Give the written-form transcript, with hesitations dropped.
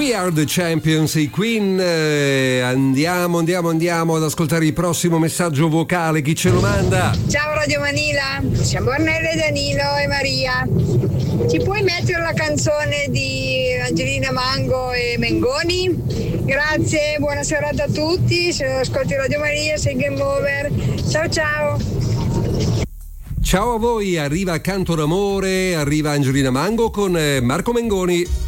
We Are The Champions, i Queen. Andiamo ad ascoltare il prossimo messaggio vocale. Chi ce lo manda? Ciao Radio Manila, siamo Ornella, Danilo e Maria. Ci puoi mettere la canzone di Angelina Mango e Mengoni? Grazie, buona serata a tutti. Se ascolti Radio Maria sei game over. Ciao ciao. Ciao a voi, arriva Canto d'amore, arriva Angelina Mango con Marco Mengoni.